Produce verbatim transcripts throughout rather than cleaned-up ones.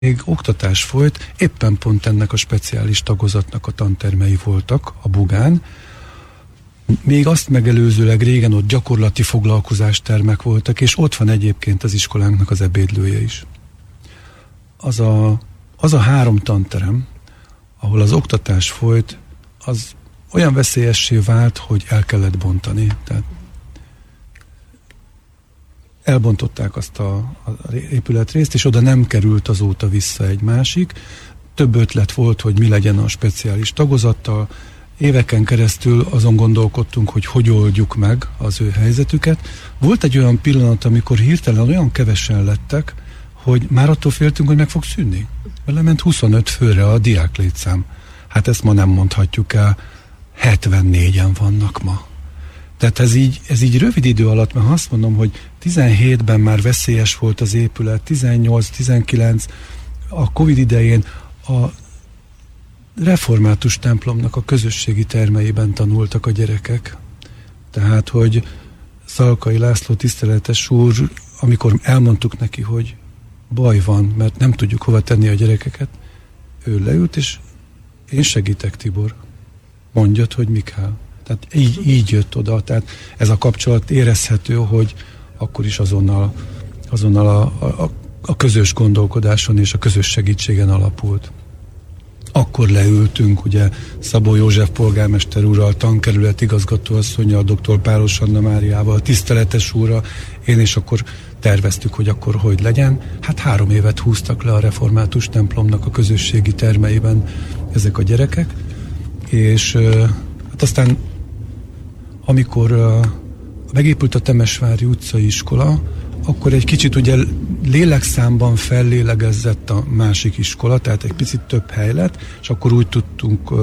még oktatás folyt, éppen pont ennek a speciális tagozatnak a tantermei voltak a Bugán. Még azt megelőzőleg régen ott gyakorlati foglalkozástermek voltak, és ott van egyébként az iskolánknak az ebédlője is. Az a, az a három tanterem, ahol az oktatás folyt, az olyan veszélyessé vált, hogy el kellett bontani. Tehát elbontották azt a, a épületrészt, és oda nem került azóta vissza egy másik. Több ötlet volt, hogy mi legyen a speciális tagozattal. Éveken keresztül azon gondolkodtunk, hogy hogy oldjuk meg az ő helyzetüket. Volt egy olyan pillanat, amikor hirtelen olyan kevesen lettek, hogy már attól féltünk, hogy meg fog szűnni. Lement huszonöt főre a diák létszám. Hát ezt ma nem mondhatjuk el, hetvennégyen vannak ma. Tehát ez így, ez így rövid idő alatt, mert ha azt mondom, hogy tizenhétben már veszélyes volt az épület, tizennyolc tizenkilenc, a Covid idején a református templomnak a közösségi termeiben tanultak a gyerekek. Tehát, hogy Szalkai László tiszteletes úr, amikor elmondtuk neki, hogy baj van, mert nem tudjuk hova tenni a gyerekeket, ő leült, és én segítek, Tibor. Mondjad, hogy mi kell. Tehát így, így jött oda. Tehát ez a kapcsolat érezhető, hogy akkor is azonnal, azonnal a, a, a közös gondolkodáson és a közös segítségen alapult. Akkor leültünk, ugye Szabó József polgármester úrral, tankerület igazgatóasszonnyal, dr. Pálos Anna Máriával, tiszteletes úrral, én, és akkor terveztük, hogy akkor hogy legyen. Hát három évet húztak le a református templomnak a közösségi termeiben ezek a gyerekek, és hát aztán amikor uh, megépült a Temesvári utcai iskola, akkor egy kicsit ugye lélekszámban fellélegezett a másik iskola, tehát egy picit több hely lett, és akkor úgy tudtunk uh,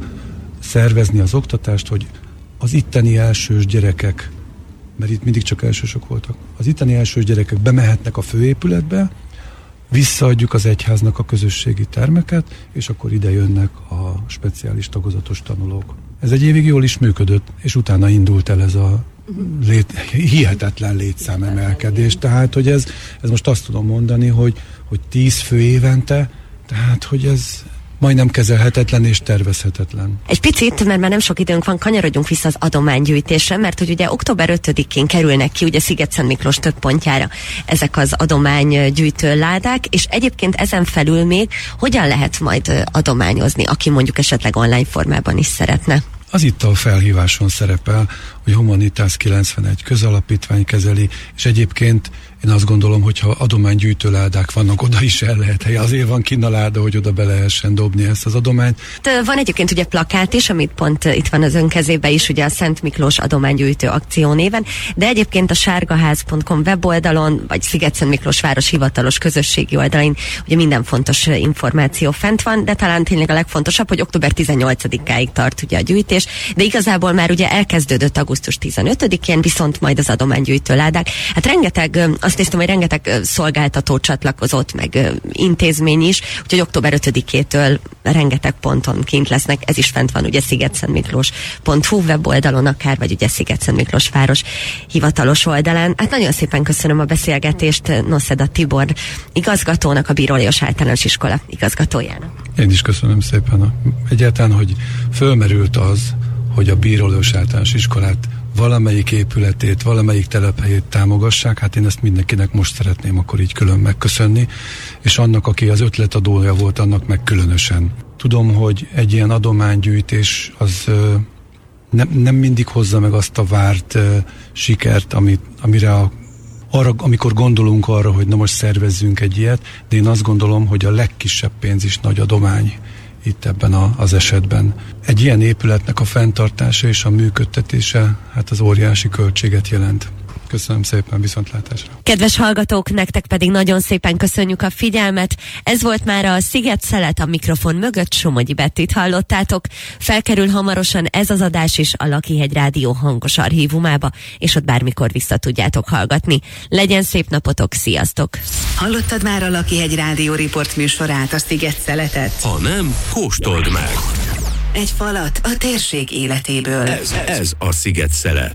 szervezni az oktatást, hogy az itteni elsős gyerekek, mert itt mindig csak elsősök voltak, az itteni elsős gyerekek bemehetnek a főépületbe, visszaadjuk az egyháznak a közösségi termeket, és akkor ide jönnek a speciális tagozatos tanulók. Ez egy évig jól is működött, és utána indult el ez a lét, hihetetlen létszámemelkedés. Tehát, hogy ez, ez most azt tudom mondani, hogy, hogy tíz fő évente, tehát, hogy ez majdnem kezelhetetlen és tervezhetetlen. Egy picit, mert már nem sok időnk van, kanyarodjunk vissza az adománygyűjtésre, mert hogy ugye október ötödikén kerülnek ki ugye Szigetszent Miklós több pontjára ezek az adománygyűjtő ládák, és egyébként ezen felül még hogyan lehet majd adományozni, aki mondjuk esetleg online formában is szeretne? Az itt a felhíváson szerepel, hogy Humanitas kilencvenegy közalapítvány kezeli, és egyébként én azt gondolom, hogy ha adománygyűjtő ládák vannak, oda is el lehet helye. Azért van kinn a láda, hogy oda be lehessen dobni ezt az adományt. Van egyébként ugye plakát is, amit pont itt van az ön kezében is, ugye a Szent Miklós adománygyűjtő akció néven, de egyébként a sárgaház pont com weboldalon, vagy Szigetszent Miklós város hivatalos közösségi oldalin ugye minden fontos információ fent van, de talán tényleg a legfontosabb, hogy október tizennyolcadikáig tart ugye a gyűjtés, de igazából már ugye elkezdődött augusztus tizenötödikén, viszont majd az adománygyűjtő ládák. Hát rengeteg, azt néztem, hogy rengeteg szolgáltató csatlakozott, meg intézmény is, úgyhogy október ötödikétől rengeteg ponton kint lesznek, ez is fent van ugye szigetszentmiklós pont hu weboldalon akár, vagy ugye Szigetszent Miklós város hivatalos oldalán. Hát nagyon szépen köszönöm a beszélgetést Noszeda Tibor igazgatónak, a Bíró Lajos Általános Iskola igazgatójának. Én is köszönöm szépen. Egyáltalán, hogy fölmerült az, hogy a Bíró Lajos Általános Iskolát valamelyik épületét, valamelyik telephelyét támogassák, hát én ezt mindenkinek most szeretném akkor így külön megköszönni, és annak, aki az ötletadója volt, annak meg különösen. Tudom, hogy egy ilyen adománygyűjtés az ö, nem, nem mindig hozza meg azt a várt ö, sikert, amit, amire a, arra, amikor gondolunk arra, hogy na most szervezzünk egy ilyet, de én azt gondolom, hogy a legkisebb pénz is nagy adomány itt ebben a, az esetben. Egy ilyen épületnek a fenntartása és a működtetése, hát az óriási költséget jelent. Köszönöm szépen, viszontlátásra. Kedves hallgatók, nektek pedig nagyon szépen köszönjük a figyelmet. Ez volt már a Sziget-szelet, a mikrofon mögött Somogyi Bettit hallottátok. Felkerül hamarosan ez az adás is a Lakihegy Rádió hangos archívumába, és ott bármikor vissza tudjátok hallgatni. Legyen szép napotok, sziasztok! Hallottad már a Lakihegy Rádió Report műsorát, a Sziget-szeletet? Ha nem, kóstold meg! Egy falat a térség életéből. Ez, ez a Sziget-szelet.